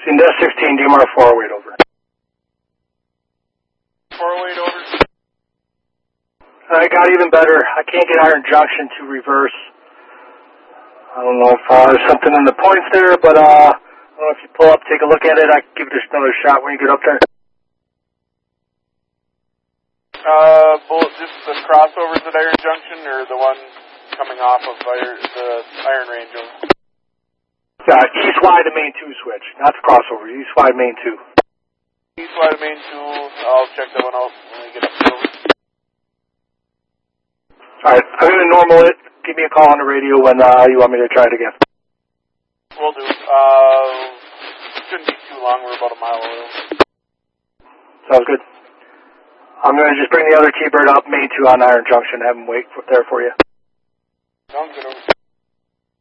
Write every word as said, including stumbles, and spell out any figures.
Cindes sixteen, D M R four oh eight over. four oh eight over. I got even better. I can't get Iron Junction to reverse. I don't know if uh, there's something in the points there, but uh, I don't know if you pull up, take a look at it. I can give it another shot when you get up there. Uh, both just the crossovers at Iron Junction, or the one coming off of Iron, the Iron Range over? Uh, east wide to main two switch, not the crossover. East wide main two. East wide main two. I'll check that one out when we get up to over. All right, I'm gonna normal it. Give me a call on the radio when uh, you want me to try it again. Will do. Uh, shouldn't be too long. We're about a mile away. Sounds good. I'm going to just bring the other T-Bird up, main two on Iron Junction, have him wait for, there for you. Sounds good. Over.